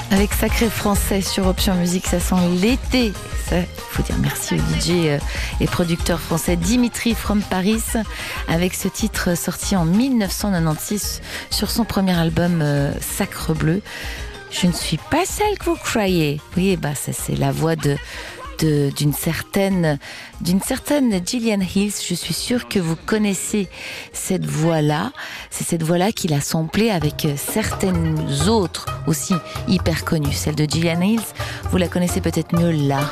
Avec Sacré Français sur Option Musique, ça sent l'été. Il faut dire merci au DJ et producteur français Dimitri from Paris avec ce titre sorti en 1996 sur son premier album Sacre Bleu. Je ne suis pas celle que vous croyez. Oui, ça c'est la voix d'une certaine Gillian Hills. Je suis sûre que vous connaissez cette voix-là. C'est cette voix-là qu'il a samplée avec certaines autres aussi hyper connues. Celle de Gillian Hills, vous la connaissez peut-être mieux là.